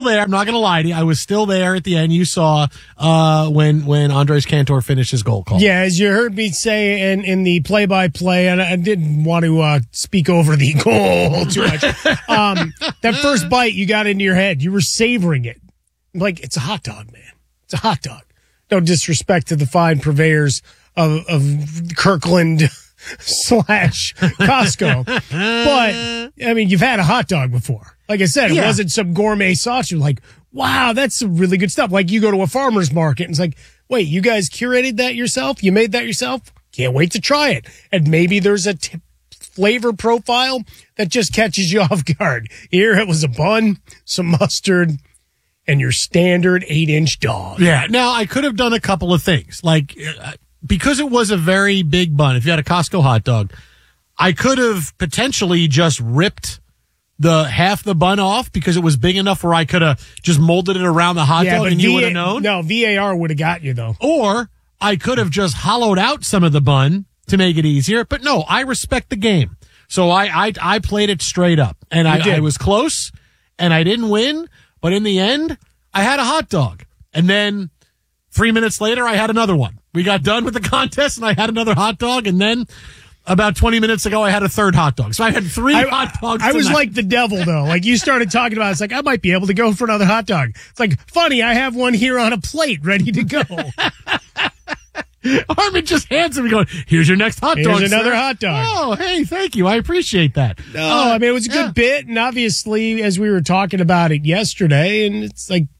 there. I'm not going to lie to you. I was still there at the end. You saw when Andres Cantor finished his goal call. Yeah, as you heard me say in the play-by-play, and I didn't want to speak over the goal too much. That first bite you got into your head, you were savoring it. Like, it's a hot dog, man. It's a hot dog. No disrespect to the fine purveyors of Kirkland / Costco. But, I mean, you've had a hot dog before. Like I said, it wasn't some gourmet sauce. You're like, wow, that's some really good stuff. Like you go to a farmer's market and it's like, wait, you guys curated that yourself? You made that yourself? Can't wait to try it. And maybe there's a flavor profile that just catches you off guard. Here it was a bun, some mustard, and your standard 8-inch dog. Yeah. Now, I could have done a couple of things. Like, because it was a very big bun, if you had a Costco hot dog, I could have potentially just ripped half the bun off because it was big enough where I could have just molded it around the hot dog and you would have known. No, VAR would have got you, though. Or I could have just hollowed out some of the bun to make it easier. But no, I respect the game. So I played it straight up. And I was close, and I didn't win. But in the end, I had a hot dog. And then 3 minutes later, I had another one. We got done with the contest, and I had another hot dog. And then about 20 minutes ago, I had a third hot dog. So I had three hot dogs. I was like the devil, though. Like you started talking about it. It's like, I might be able to go for another hot dog. It's like, funny, I have one here on a plate ready to go. Harmon just hands him going, here's your next hot dog. Here's another sir. hot dog. Oh, hey, thank you. I appreciate that. I mean, it was a good bit. And obviously, as we were talking about it yesterday, and it's like,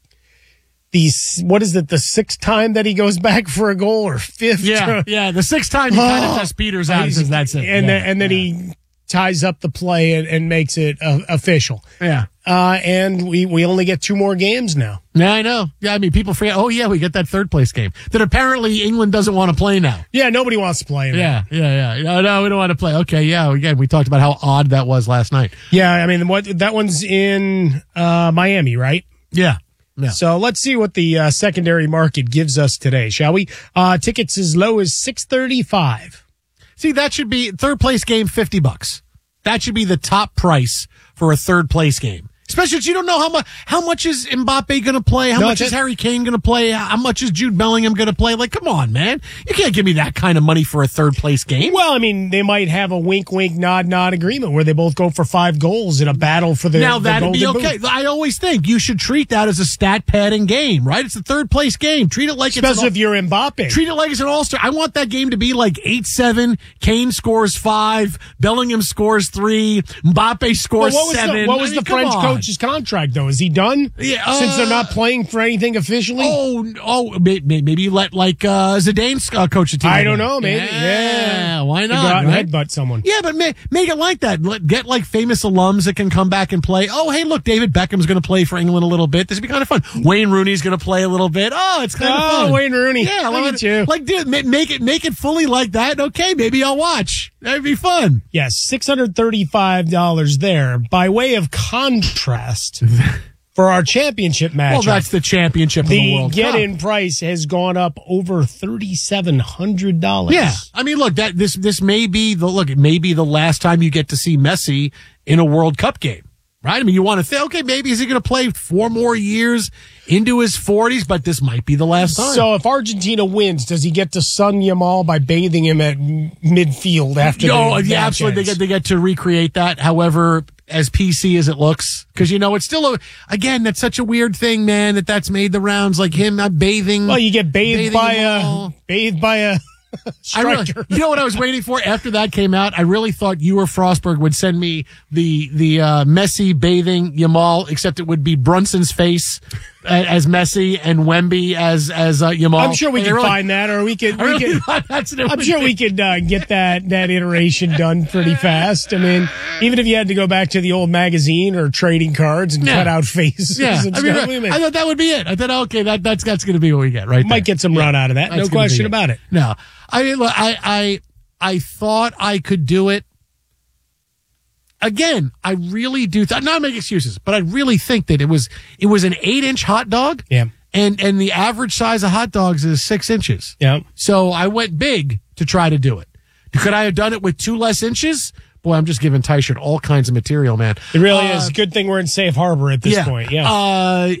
what is it, the sixth time that he goes back for a goal or fifth? Yeah, the sixth time he kind of just peters out and says that's it. And then he ties up the play and makes it official. Yeah. And we only get 2 more games now. Yeah, I know. Yeah, I mean, people forget, we get that third place game that apparently England doesn't want to play now. Yeah, nobody wants to play now. Yeah. No, we don't want to play. Okay, yeah, again, we talked about how odd that was last night. Yeah, I mean, that one's in Miami, right? Yeah. So let's see what the secondary market gives us today, shall we? Tickets as low as $6.35. See, that should be third place game, $50. That should be the top price for a third place game. Especially if you don't know how much is Mbappe going to play, how much is Harry Kane going to play, how much is Jude Bellingham going to play. Like, come on, man. You can't give me that kind of money for a third place game. Well, I mean, they might have a wink, wink, nod, nod agreement where they both go for 5 goals in a battle for the Now, that'd be okay. Boot. I always think you should treat that as a stat padding game, right? It's a third place game. Treat it like especially if you're Mbappe. Treat it like it's an all-star. I want that game to be like 8-7. Kane scores 5. Bellingham scores 3. Mbappe scores 7. What was the French coach's contract, though? Is he done? Yeah, since they're not playing for anything officially? Maybe you let Zidane coach the team. I don't know, maybe. Yeah, why not? Go out right? and headbutt someone. Yeah, but make it like that. Get like famous alums that can come back and play. Oh, hey, look, David Beckham's going to play for England a little bit. This would be kind of fun. Wayne Rooney's going to play a little bit. Oh, it's kind of fun. Wayne Rooney. Yeah, look at you. Like, dude, make it fully like that. Okay, maybe I'll watch. That'd be fun. Yes, $635 there. By way of contrast. For our championship match. Well, that's the championship of the World Cup. The get-in price has gone up over $3,700. Yeah, I mean, look, this may be it may be the last time you get to see Messi in a World Cup game, right? I mean, you want to think, okay, maybe is he going to play 4 more years into his 40s, but this might be the last time. So if Argentina wins, does he get to sun Yamal by bathing him at midfield after? Yeah, absolutely. They get to recreate that. However, as PC as it looks, because it's still that's such a weird thing, man. That's made the rounds, like him not bathing. Well, you get bathed by a striker. You know what I was waiting for after that came out? I really thought you or Frostberg would send me the Messi bathing Yamal, except it would be Brunson's face as Messi and Wemby as Yamal. I'm sure we can find that, or we could. I'm sure we could get that iteration done pretty fast. I mean, even if you had to go back to the old magazine or trading cards and cut out faces. Yeah, I thought that would be it. I thought, okay, that's going to be what we get, right? Might get some run out of that. No question about it. No, I mean, look, I thought I could do it. Again, I really do. Not make excuses, but I really think that it was an 8-inch hot dog. Yeah. And the average size of hot dogs is 6 inches. Yeah. So I went big to try to do it. Could I have done it with 2 less inches? Boy, I'm just giving Tyshirt all kinds of material, man. It really is. Good thing we're in safe harbor at this point. Yeah.